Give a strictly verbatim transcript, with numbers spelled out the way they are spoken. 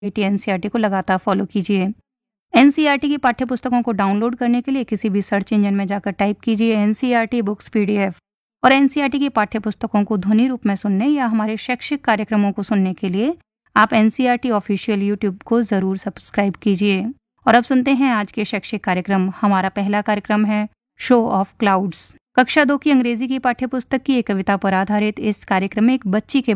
NCERT को लगातार follow कीजिए। एनसीईआरटी की पाठ्य पुस्तकों को डाउनलोड करने के लिए किसी भी सर्च इंजन में जाकर टाइप कीजिए एनसीईआरटी बुक्स पीडीएफ। और एनसीईआरटी की पाठ्य पुस्तकों को ध्वनि रूप में सुनने या हमारे शैक्षिक कार्यक्रमों को सुनने के लिए आप एनसीईआरटी ऑफिशियल यूट्यूब को जरूर सब्सक्राइब कीजिए। और अब सुनते हैं आज के शैक्षिक कार्यक्रम। हमारा पहला कार्यक्रम है शो ऑफ क्लाउड्स। कक्षा दो की अंग्रेजी की पाठ्य पुस्तक की एक कविता पर आधारित इस कार्यक्रम में एक बच्ची के